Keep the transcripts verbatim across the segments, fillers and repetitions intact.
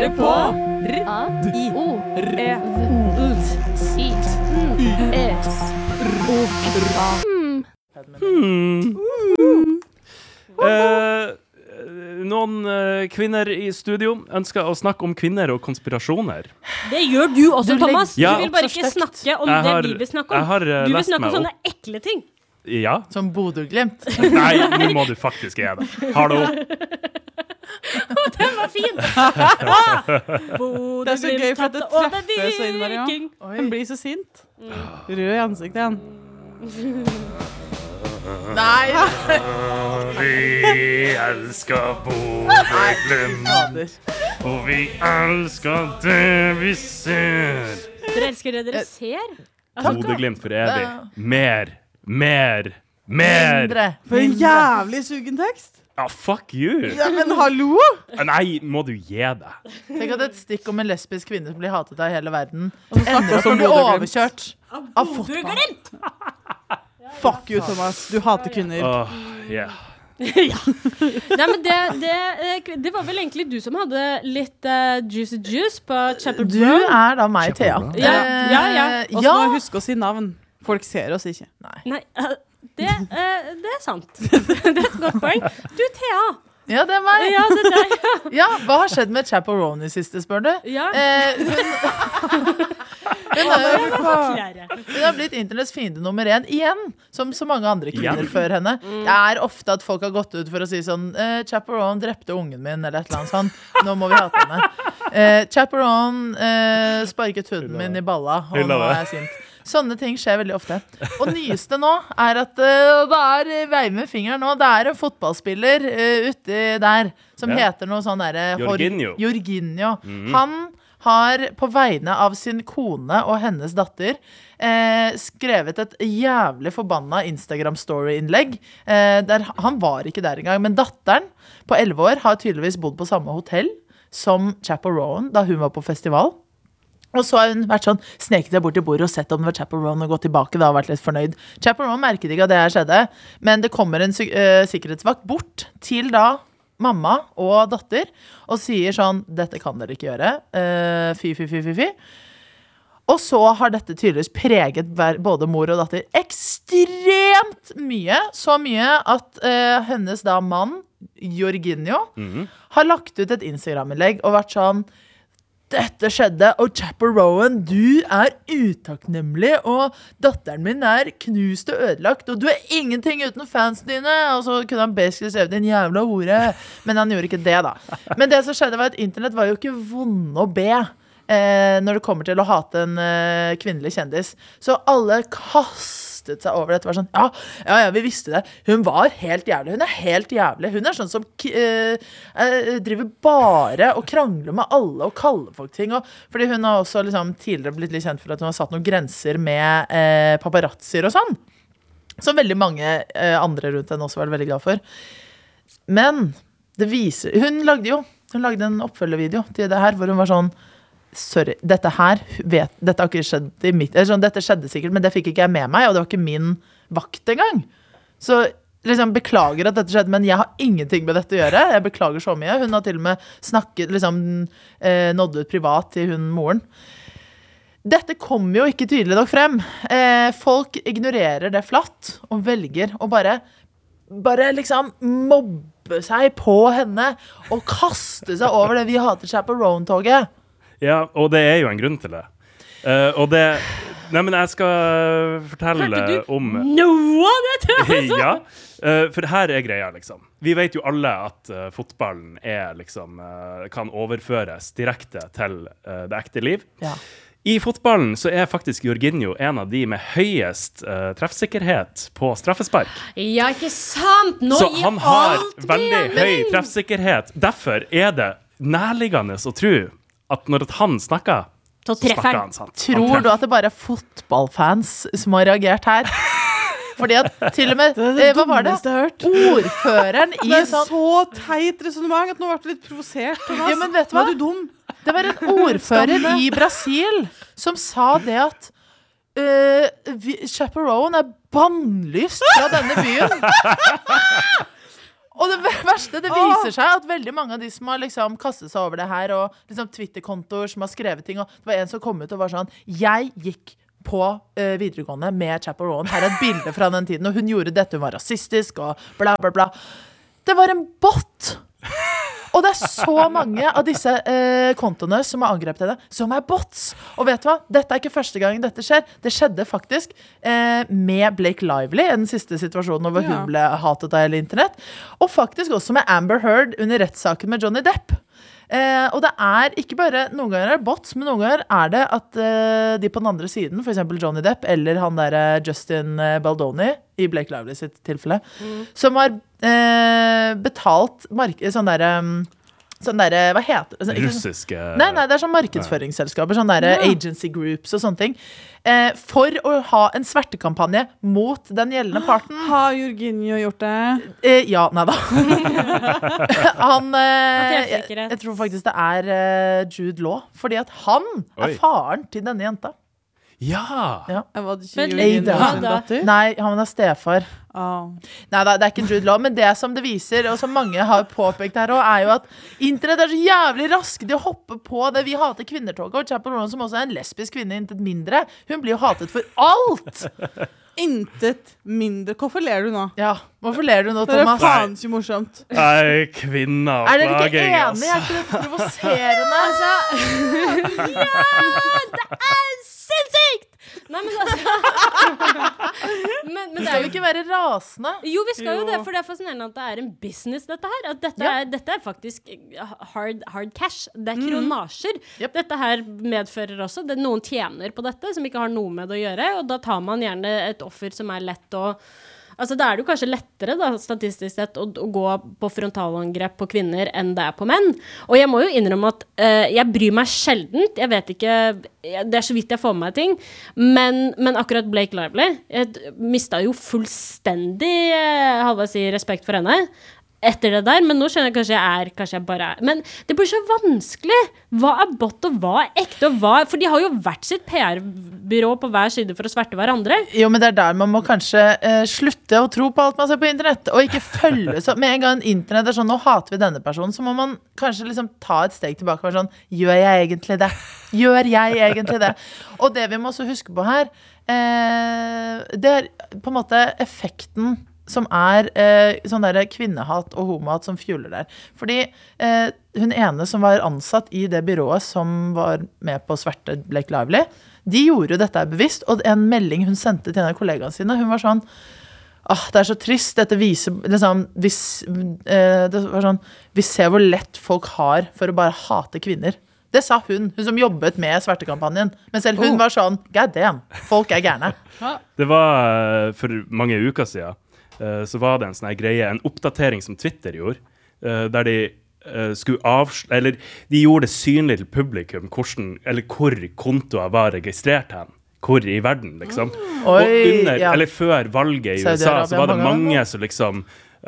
hører på Uh, noen uh, kvinner i studio ønsker å snakke om kvinner og konspirasjoner. Det gjør du også, Thomas. Du ja, vil bare ikke snakke om har, det vi vil snakke om. Har, uh, du vil snakke om sånne opp. ekle ting. Ja. Som Bodø-Glimt. Nei, nå må du faktisk gjøre det. Hallo. Den var fin. Det er så gøy for at det treffer så innmari. Ja. Han blir så sint. Rød i ansiktet igjen. Nei. Vi elsker Bodø-Glimt. Og vi elsker det vi ser. Dere elsker det dere ser? Bodø-Glimt for evig. Mer, mer, mer. Mindre. For en jævlig sugen tekst. Ja, fuck you. Ja, men hallo? Nei, må du gi deg. Tenk at et stikk om en lesbisk kvinne som blir hatet av hele verden Og så snakker ender opp vi om å bli Bodø-Glimt. overkjørt av fotball. Bodø-Glimt! Fuck you, Thomas. Du hater kvinner. Åh, yeah. Ja. Nei, men det, det, det var vel egentlig du som hadde litt uh, juicy juice på Chapel Du Brown. er da meg, Thea. Ja, ja, ja. Og så må vi huske å si navn. Folk ser oss ikke. Nei, uh, det, uh, det er sant. Det er et godt poeng. Du, Thea. Ja, det er meg. Ja, det er deg. Ja. Ja, hva har skjedd med Chaperone i siste, spør du? Ja. Eh, hun, hun, har, hun har blitt internetts fiende nummer én igjen, som så mange andre kvinner Igjen? før henne. Det er ofte at folk har gått ut for å si sånn eh, Chaperone drepte ungen min, eller et eller annet sånn. Nå må vi hate henne. Eh, Chaperone eh, sparket hunden min i balla, og nå er jeg sint. Sånne ting skjer veldig ofte. Og nyeste nå er at uh, det er vei med fingeren nå. Det er en fotballspiller uh, ute der som Ja. heter noe sånn derre Jorginho. Jorginho. Mhm. Han har på vegne av sin kone og hennes datter eh, skrevet et jævlig forbanna Instagram-story-innlegg. Eh, der han var ikke der engang, men datteren på elleve år har tydeligvis bodd på samme hotell som Chaperone da hun var på festival. Og så har hun vært sånn, sneket seg bort til bordet og sett om det var Chaperone og gått tilbake da og vært litt fornøyd. Chaperone merket ikke at det her skjedde, men det kommer en uh, sikkerhetsvakt bort til da mamma og datter og sier sånn, dette kan dere ikke gjøre, uh, fy, fy, fy, fy, fy. Og så har dette tydeligvis preget både mor og datter ekstremt mye, så mye at uh, hennes da mann, Jorginho, Mhm. har lagt ut et Instagram-innlegg og vært sånn, dette skjedde, og Chaperone, du er utakknemlig, og datteren min er knust og ødelagt, og du er ingenting uten fansen dine. Og så kunne han basically skrevet en jævla hore, men han gjorde ikke det da. Men det som skjedde var at internett var jo ikke vonde å be eh, når det kommer til å hate en eh, kvinnelig kjendis. Så alle kastet seg over dette, var sånn, ja, ja, ja, vi visste det. Hun var helt jævlig. Hun er helt jævlig. Hun er sånn som uh, uh, driver bare og krangler med alle og kaller folk ting. Og, fordi hun har også liksom, tidligere blitt litt kjent for at hun har satt noen grenser med uh, paparazzier og sånn. Som veldig mange uh, andre rundt henne også var veldig glad for. Men det viser, hun lagde jo, hun lagde en oppfølgevideo til det her, hvor hun var sånn, sorry, dette her vet, dette har ikke skjedd i mitt, eller sånn, dette skjedde sikkert, men det fikk ikke jeg med meg, og det var ikke min vakt engang. Så liksom, beklager at dette skjedde, men jeg har ingenting med dette å gjøre. Jeg beklager så mye. Hun har til og med snakket, liksom, eh, nådd ut privat til hun moren. Dette kommer jo ikke tydelig nok frem. Eh, folk ignorerer det flatt, og velger å bare, bare liksom mobbe seg på henne, og kaste seg over det vi hater Chaperone-toget. Ja, og det er jo en grunn til det. Uh, og det... Nei, men jeg skal fortelle om... noe av det? Ja, uh, for her er greia, liksom. Vi vet jo alle at uh, fotballen er, liksom, uh, kan overføres direkte til uh, det ekte liv. Ja. I fotballen så er faktisk Jorginho en av de med høyest uh, treffsikkerhet på straffespark. Ja, ikke sant? Nå så i han har alt veldig mening. høy treffsikkerhet. Derfor er det nærliggende å tro at når han snakker, så snakker han sant. Tror du at det bare er fotballfans som har reagert her? Fordi at til og med, Det er det eh, hva var det? dummeste jeg har hørt. Ordføreren i Det er sånn, så teit resonemang at nå ble du litt provosert, Thomas. ja, men vet du Nå hva? er du dum. Det var en ordfører i Brasil som sa det at uh, vi, Chaperone er bannlyst fra denne byen. Og det verste, det viser seg at veldig mange av de som har liksom kastet seg over det her, og liksom Twitter-kontoer som har skrevet ting, og det var en som kom ut og var sånn, jeg gikk på uh, videregående med Chappell Rowan, her er et bilde fra den tiden, og hun gjorde dette, hun var rasistisk, og bla bla bla. Det var en bot! Og det er så mange av disse eh, kontoene som har angrepet det, som er bots. Og vet du hva? Dette er ikke første gang dette skjer. Det skjedde faktisk eh, med Blake Lively, i den siste situasjonen hvor hun ble hatet av hele internett. Og faktisk også med Amber Heard under rettssaken med Johnny Depp. Eh, og det er ikke bare, noen ganger er det bots, men noen ganger er det at eh, de på den andre siden, for eksempel Johnny Depp, eller han der Justin Baldoni, i Blake Lively sitt tilfelle, mm. som har eh, betalt mark- sånn der, sånn der, hva heter det? Russiske... Nei, nei, det er sånn markedsføringsselskaper, sånn der ja. agency groups og sånne ting, eh, for å ha en svertekampanje mot den gjeldende parten. Har Jorginho gjort det? Eh, ja, nei da. han, eh, jeg, jeg tror faktisk det er eh, Jude Law, fordi at han Oi. er faren til denne jenta. Ja! ja. Jeg var ikke Jorginho. Nei, han er stefar. Oh. Nei, det er ikke Jude Law, men det som det viser, og som mange har påpekt her også, er jo at internett er så jævlig raske til å hoppe på det. Vi hater kvinnertoget, og Chappell Rowan, som også er en lesbisk kvinne, intet mindre, hun blir jo hatet for alt! Intet mindre. Hvorfor ler du nå? Ja, hvorfor ler du nå, Thomas? Det er faen ikke morsomt. Nei, kvinner Er dere ikke enige? Er ikke det provoserende? Altså, ja, det er sinnssykt! Nei, men altså men, men det skal jo ikke være rasende. Jo, vi skal jo, jo det, for det er fascinerende at det er en business, dette her. At dette, ja. er, dette er faktisk hard, hard cash. Det er kronasjer. Mm. Yep. Dette her medfører også. Det, noen tjener på dette, som ikke har noe med det å gjøre, og da tar man gjerne et offer som er lett å Altså, da er det jo kanskje lettere, da, statistisk sett, å, å gå på frontalangrep på kvinner enn det er på menn. Og jeg må jo innrømme at uh, jeg bryr meg sjeldent. Jeg vet ikke Det er så vidt jeg får med meg ting. Men, men akkurat Blake Lively Jeg mistet jo fullstendig uh, halva si respekt for henne etter det der, men nå skjønner jeg kanskje jeg er kanskje jeg bare er. Men det blir så vanskelig. Hva er bot og hva er ekte og hva For de har jo vært sitt P R-byrå på hver side for å sverte hverandre. Jo, men det er der man må kanskje eh, slutte å tro på alt man ser på internett, og ikke følge så med en gang internett er sånn, nå hater vi denne personen, så må man kanskje liksom ta et steg tilbake og være sånn, gjør jeg egentlig det? Gjør jeg egentlig det? Og det vi må også huske på her, eh, det er på en måte effekten som er eh, sånn der kvinnehat og homohat som fjuler der. Fordi eh, hun ene som var ansatt i det byrået som var med på å sverte Blake Lively, de gjorde jo dette bevisst, og en melding hun sendte til en av kollegaene sine, hun var sånn, ah, det er så trist, dette viser, liksom, hvis, eh, det var sånn, vi ser hvor lett folk har for å bare hate kvinner. Det sa hun, hun som jobbet med svertekampanjen, men selv hun oh. var sånn, god damn, folk er gærne. Det var for mange uker siden, Uh, så var det en sånn her greie, en oppdatering som Twitter gjorde, uh, der de uh, skulle avsl- eller de gjorde det synlig til publikum hvordan, eller hvor kontoer var registrert hen, hvor i verden, liksom. Mm. Og Oi, under, ja. eller før valget i U S A, så var det mange som liksom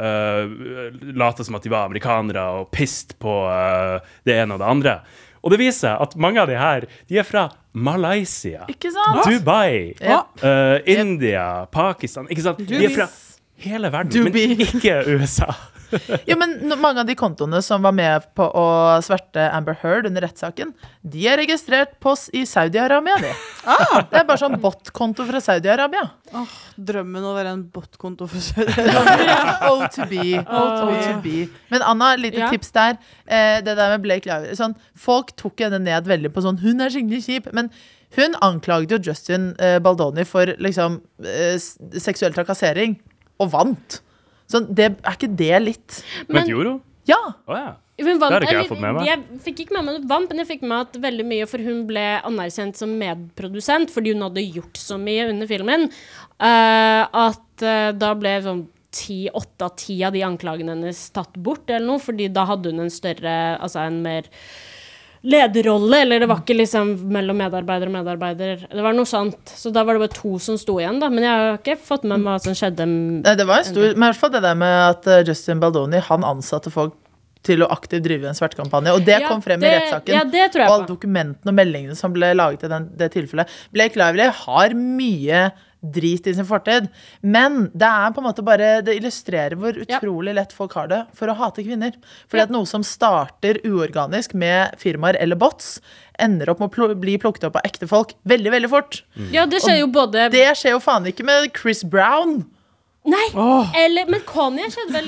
uh, late som at de var amerikanere og pist på uh, det ene og det andre. Og det viser at mange av de her, de er fra Malaysia, ikke sant? Dubai, ja. uh, India, Pakistan, ikke sant? De er fra hele verden, Dubai. Men ikke U S A. Jo, men mange av de kontoene som var med på å sverte Amber Heard under rettssaken, de er registrert på s- i Saudi-Arabia, de. Ah, det er bare sånn bot-konto fra Saudi-Arabia. Oh, drømmen å være en bot-konto for Saudi-Arabia. O to be, O to be. Men Anna, lite Ja. tips der. Eh, det der med Blake Lively. Sånn, folk tok henne ned veldig på sånn, hun er skikkelig kjip, men hun anklagde jo Justin eh, Baldoni for liksom eh, s- seksuell trakassering, og vant. Så det, er ikke det litt? Men, men gjorde hun? Ja. Å ja. Hun vant, Det har ikke jeg eller, fått med meg. Jeg fikk ikke med meg noe vant, men jeg fikk med meg at veldig mye, for hun ble anerkjent som medprodusent, fordi hun hadde gjort så mye under filmen, uh, at uh, da ble sånn ti, åtte av ti av de anklagene hennes tatt bort, eller noe, fordi da hadde hun en større, altså en mer lederrolle, eller det var ikke liksom mellom medarbeider og medarbeider. Det var noe sånt. Så da var det bare to som sto igjen, da. Men jeg har ikke fått med meg hva som skjedde. Nei, det var en stor, men i hvert fall det der med at uh, Justin Baldoni, han ansatte folk til å aktivt drive en svertekampanje, og det Ja, kom frem det- i rettssaken. ja, det tror jeg og alle på. dokumentene og meldingene som ble laget i den, det tilfellet. Blake Lively har mye drit i sin fortid. Men det er på en måte bare, det illustrerer hvor utrolig lett folk har det for å hate kvinner. Fordi at noe som starter uorganisk med firmaer eller bots, ender opp med å pl- bli plukket opp av ekte folk veldig, veldig fort. Ja, det skjer jo både... Det skjer jo faen ikke med Chris Brown. Nei, Åh. eller, men Kanye skjedde vel